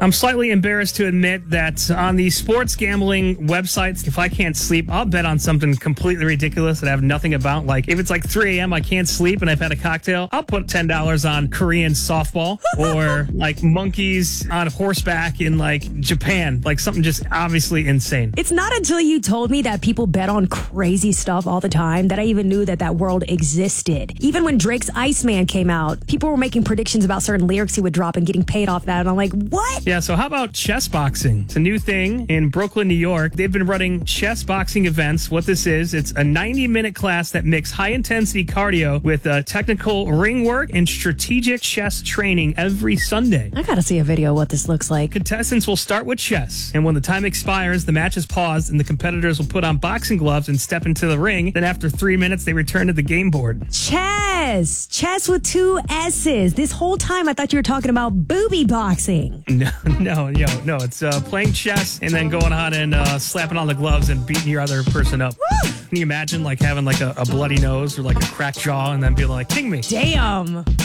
I'm slightly embarrassed to admit that on the sports gambling websites, if I can't sleep, I'll bet on something completely ridiculous that I have nothing about. Like if it's like 3 a.m., I can't sleep and I've had a cocktail, I'll put $10 on Korean softball or like monkeys on horseback in like Japan, like something just obviously insane. It's not until you told me that people bet on crazy stuff all the time that I even knew that world existed. Even when Drake's Iceman came out, people were making predictions about certain lyrics he would drop and getting paid off that. And I'm like, what? Yeah, so how about chess boxing? It's a new thing in Brooklyn, New York. They've been running chess boxing events. What this is, it's a 90-minute class that mixes high-intensity cardio with technical ring work and strategic chess training every Sunday. I gotta see a video of what this looks like. Contestants will start with chess, and when the time expires, the match is paused, and the competitors will put on boxing gloves and step into the ring. Then after 3 minutes, they return to the game board. Chess! Chess with 2 S's. This whole time, I thought you were talking about booby boxing. No. It's playing chess and then going on and slapping on the gloves and beating your other person up. Woo! Can you imagine like having like a bloody nose or like a cracked jaw and then being like, "King me." Damn.